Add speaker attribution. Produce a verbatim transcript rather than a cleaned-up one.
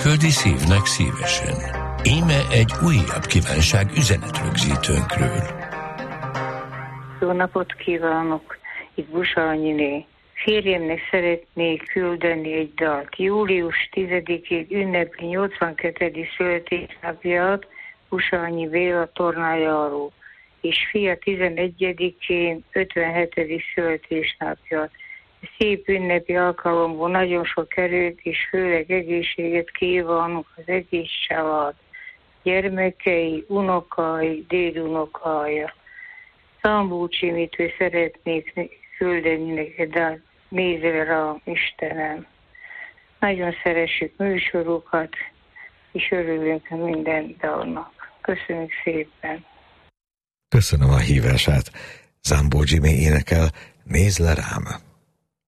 Speaker 1: külföldi szívnek szívesen. Íme egy újabb kívánság üzenetrögzítőnkről.
Speaker 2: Jó napot kívánok! Itt Busalnyiné. Férjemnek szeretnék küldeni egy dalt. július tizedikén ünnepli nyolcvankettedik születésnapját Busalnyi Béla Tornájáról, és fia tizenegyedikén ötvenhetedik születésnapját. Szép ünnepi alkalomból nagyon sok erőt és főleg egészséget kívánok az egész család, gyermekei, unokai, dédunokája. Szambó Csimitől szeretnék küldeni neked, de nézve rám, Istenem. Nagyon szeressük műsorokat, és örülünk minden dalnak. Köszönjük szépen!
Speaker 3: Köszönöm a hívását. Zambó Jimmy énekel, Nézz le rám!